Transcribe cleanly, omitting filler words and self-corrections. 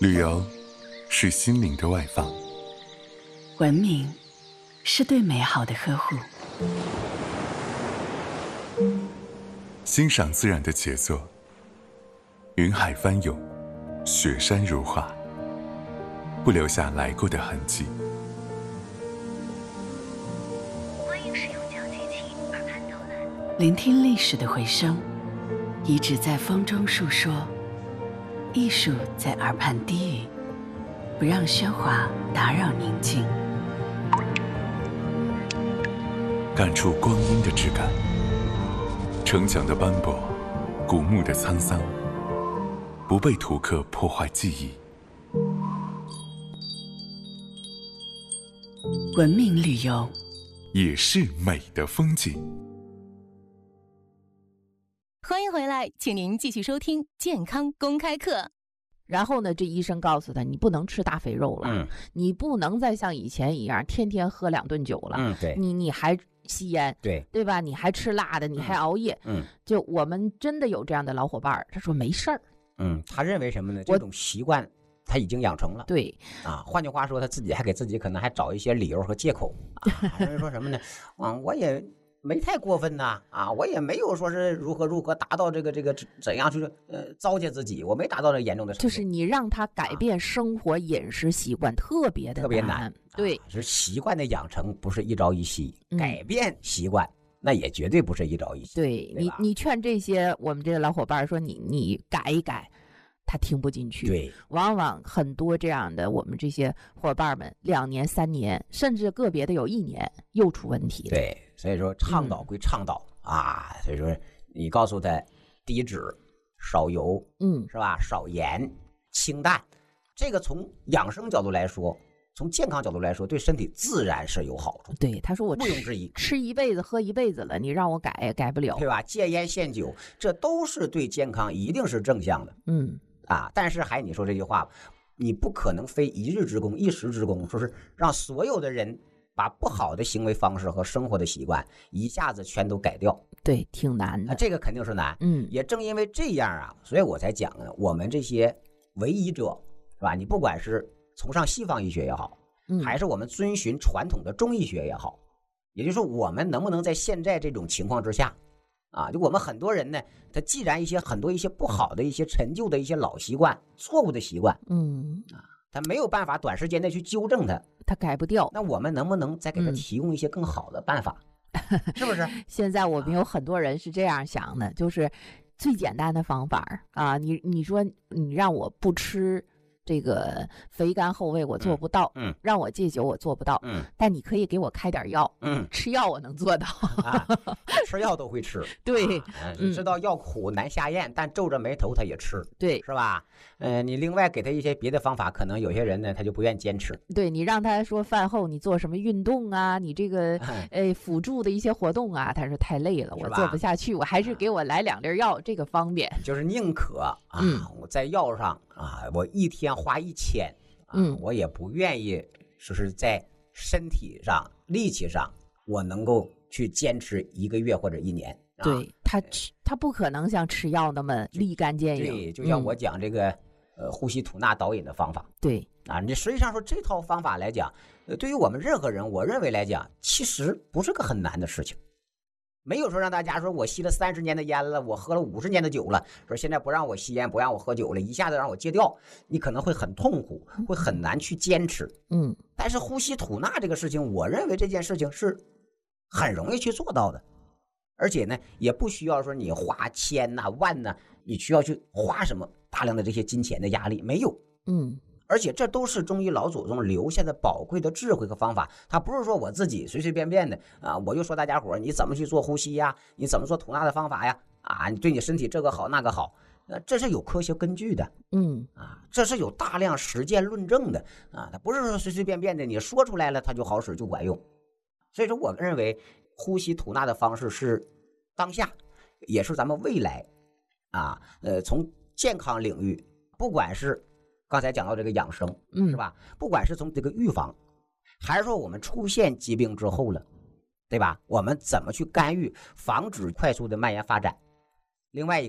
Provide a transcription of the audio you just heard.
旅游是心灵的外放， 文明是对美好的呵护， 欣赏自然的杰作，云海翻涌，雪山如画，不留下来过的痕迹。 欢迎使用讲机器耳畔导览， 聆听历史的回声，遗址在风中述说，艺术在耳畔低语，不让喧哗打扰宁静。 感触光阴的质感，城墙的斑驳，古墓的沧桑，不被图刻破坏记忆。 文明旅游也是美的风景。 欢迎回来，请您继续收听健康公开课。 然后呢，这医生告诉他，你不能吃大肥肉了，你不能再像以前一样天天喝2顿酒了， 对， 你还吸烟，对吧？你还吃辣的，你还熬夜，就我们真的有这样的老伙伴，他说没事儿， 他认为什么呢？这种习惯他已经养成了， 对啊，换句话说，他自己还给自己可能还找一些理由和借口啊，认为说什么呢？我也没太过分呐，我也没有说是如何达到这个怎样去糟践自己，我没达到这严重的程度。 就是你让他改变生活饮食习惯，特别难，对， 是习惯的养成不是一朝一夕，改变习惯那也绝对不是一朝一夕。 对，你劝这些我们这个老伙伴说你改一改，他听不进去。 对， 往往很多这样的我们这些伙伴们2年3年，甚至个别的有1年又出问题了。 对，所以说倡导归倡导所以说你告诉他低脂、少油，是吧？少盐、清淡，这个从养生角度来说，从健康角度来说，对身体自然是有好处。 对，他说我毋庸置疑， 吃一辈子喝一辈子了，你让我改不了， 对吧？戒烟限酒，这都是对健康一定是正向的。但是你说这句话，你不可能非一日之功、一时之功，说是让所有的人把不好的行为方式和生活的习惯一下子全都改掉。 对，挺难的。 这个肯定是难。也正因为这样所以我才讲呢，我们这些为医者，是吧？你不管是崇尚西方医学也好，还是我们遵循传统的中医学也好，也就是说，我们能不能在现在这种情况之下，就我们很多人呢，他既然很多一些不好的一些陈旧的一些老习惯、错误的习惯，他没有办法短时间内去纠正他改不掉。 那我们能不能再给他提供一些更好的办法？是不是？ 现在我们有很多人是这样想的，就是最简单的方法你说你让我不吃这个肥甘厚味我做不到，让我戒酒我做不到，但你可以给我开点药，吃药我能做到， 吃药都会吃， 对， 知道药苦难下咽，但皱着眉头他也吃， 对， 是吧？你另外给他一些别的方法，可能有些人呢他就不愿坚持。 对，你让他说饭后你做什么运动你这个辅助的一些活动他说太累了，我做不下去，我还是给我来2粒药，这个方便。 就是宁可我在药上我一天花1000，我也不愿意说是在身体上、力气上，我能够去坚持1个月或者1年。 对，他不可能像吃药那么立竿见影。 对，就像我讲这个呼吸吐纳导引的方法。 对你实际上说这套方法来讲，对于我们任何人，我认为来讲，其实不是个很难的事情。没有说让大家说我吸了30年的烟了，我喝了50年的酒了，说现在不让我吸烟，不让我喝酒了，一下子让我戒掉，你可能会很痛苦，会很难去坚持。但是呼吸吐纳这个事情，我认为这件事情是很容易去做到的，而且呢，也不需要说你花千万你需要去花什么大量的这些金钱的压力，没有。而且这都是中医老祖宗留下的宝贵的智慧和方法，他不是说我自己随随便便的我就说大家伙你怎么去做呼吸呀，你怎么做吐纳的方法呀，你对你身体这个好那个好，这是有科学根据的，这是有大量实践论证的它不是说随随便便的你说出来了它就好使就管用。所以说我认为呼吸吐纳的方式是当下也是咱们未来从健康领域，不管是刚才讲到这个养生，是吧？不管是从这个预防，还是说我们出现疾病之后了，对吧？我们怎么去干预，防止快速的蔓延发展？另外一个